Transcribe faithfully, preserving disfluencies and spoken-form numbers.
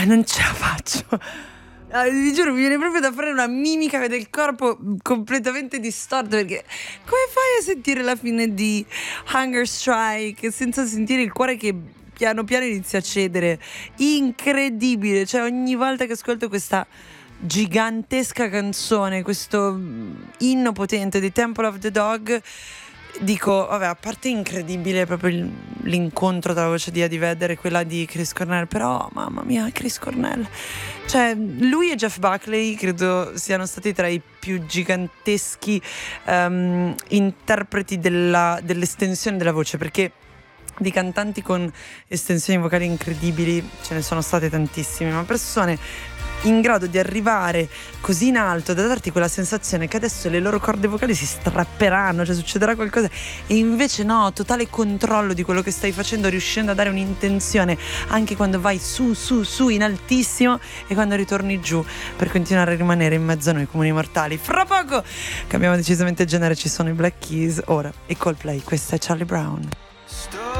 non ce la faccio. Ah, vi giuro, mi viene proprio da fare una mimica del corpo completamente distorta, perché come fai a sentire la fine di Hunger Strike senza sentire il cuore che piano piano inizia a cedere? Incredibile, cioè ogni volta che ascolto questa gigantesca canzone, questo inno potente di Temple of the Dog, dico, vabbè, a parte incredibile proprio l'incontro tra la voce di Eddie Vedder e quella di Chris Cornell, però mamma mia, Chris Cornell, cioè lui e Jeff Buckley credo siano stati tra i più giganteschi um, interpreti della, dell'estensione della voce, perché di cantanti con estensioni vocali incredibili ce ne sono state tantissime, ma persone in grado di arrivare così in alto da darti quella sensazione che adesso le loro corde vocali si strapperanno, cioè succederà qualcosa, e invece no, totale controllo di quello che stai facendo, riuscendo a dare un'intenzione anche quando vai su su su in altissimo e quando ritorni giù, per continuare a rimanere in mezzo a noi comuni mortali. Fra poco cambiamo decisamente genere, ci sono i Black Keys ora e Coldplay, questa è Charlie Brown.